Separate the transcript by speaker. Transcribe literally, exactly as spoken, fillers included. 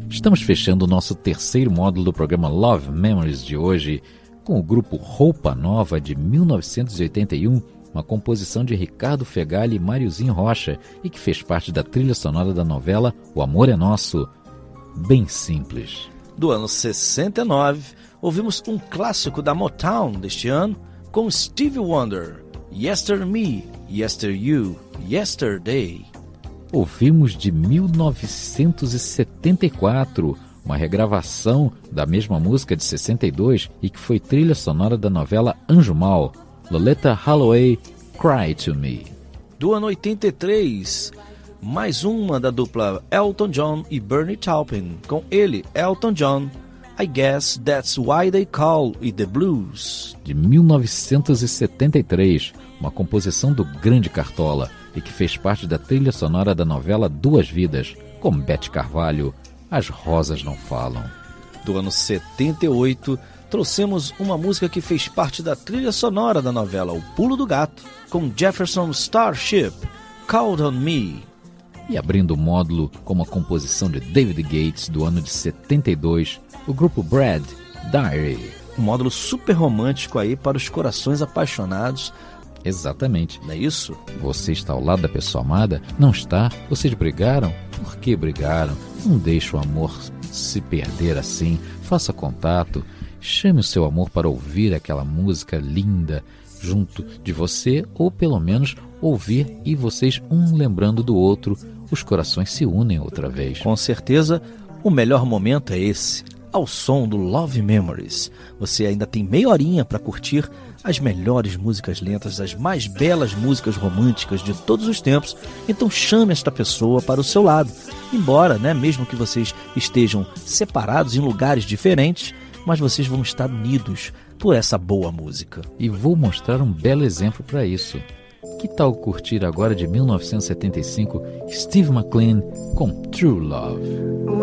Speaker 1: Estamos fechando o nosso terceiro módulo do programa Love Memories de hoje com o grupo Roupa Nova de mil novecentos e oitenta e um, uma composição de Ricardo Fegali e Máriozinho Rocha e que fez parte da trilha sonora da novela O Amor é Nosso. Bem simples.
Speaker 2: Do ano sessenta e nove, ouvimos um clássico da Motown deste ano com Stevie Wonder, Yester Me, Yester You, Yesterday.
Speaker 1: Ouvimos de mil novecentos e setenta e quatro, uma regravação da mesma música de sessenta e dois e que foi trilha sonora da novela Anjo Mal, Loleatta Holloway, Cry to Me.
Speaker 2: Do ano oitenta e três, mais uma da dupla Elton John e Bernie Taupin, com ele, Elton John, I Guess That's Why They Call It The Blues.
Speaker 1: De mil novecentos e setenta e três, uma composição do grande Cartola e que fez parte da trilha sonora da novela Duas Vidas, com Beth Carvalho, As Rosas Não Falam.
Speaker 2: Do ano setenta e oito, trouxemos uma música que fez parte da trilha sonora da novela O Pulo do Gato, com Jefferson Starship, Called on Me.
Speaker 1: E abrindo o módulo com uma composição de David Gates do ano de setenta e dois, o grupo Brad, Diary.
Speaker 2: Um módulo super romântico aí para os corações apaixonados.
Speaker 1: Exatamente.
Speaker 2: Não é isso?
Speaker 1: Você está ao lado da pessoa amada? Não está? Vocês brigaram? Por que brigaram? Não deixe o amor se perder assim. Faça contato. Chame o seu amor para ouvir aquela música linda junto de você, ou pelo menos ouvir e vocês um lembrando do outro, os corações se unem outra vez.
Speaker 2: Com certeza, o melhor momento é esse, ao som do Love Memories. Você ainda tem meia horinha para curtir as melhores músicas lentas, as mais belas músicas românticas de todos os tempos. Então chame esta pessoa para o seu lado. Embora, né, mesmo que vocês estejam separados em lugares diferentes, mas vocês vão estar unidos por essa boa música.
Speaker 1: E vou mostrar um belo exemplo para isso. Que tal curtir agora de mil novecentos e setenta e cinco Steve McLean com True Love?